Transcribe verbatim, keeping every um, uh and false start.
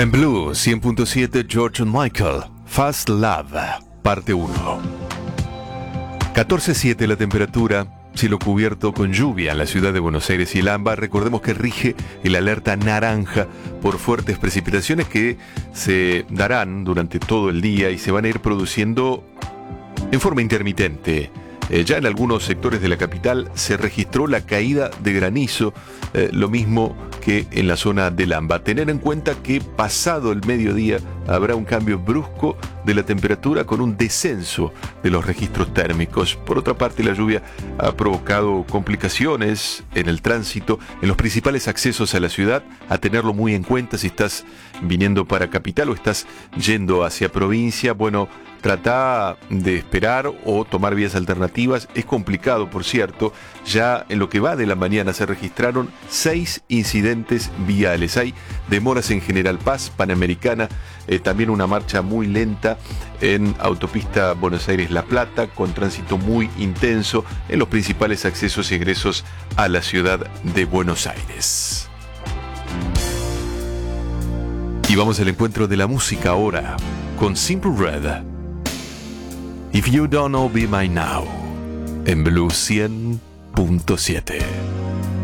En Blue cien punto siete, George Michael, Fast Love, parte uno. catorce punto siete la temperatura, cielo cubierto con lluvia en la ciudad de Buenos Aires y el AMBA. Recordemos que rige el alerta naranja por fuertes precipitaciones que se darán durante todo el día y se van a ir produciendo en forma intermitente. Eh, ya en algunos sectores de la capital se registró la caída de granizo, eh, lo mismo que en la zona del AMBA. Tener en cuenta que pasado el mediodía habrá un cambio brusco de la temperatura con un descenso de los registros térmicos. Por otra parte, la lluvia ha provocado complicaciones en el tránsito, en los principales accesos a la ciudad, a tenerlo muy en cuenta si estás viniendo para capital o estás yendo hacia provincia. Bueno, trata de esperar o tomar vías alternativas. Es complicado, por cierto. Ya en lo que va de la mañana se registraron seis incidentes viales. Hay demoras en General Paz, Panamericana, eh, también una marcha muy lenta en autopista Buenos Aires-La Plata, con tránsito muy intenso en los principales accesos y egresos a la ciudad de Buenos Aires. Y vamos al encuentro de la música ahora con Simple Red. If You Don't Know, Be Mine Now, en Blue cien punto siete.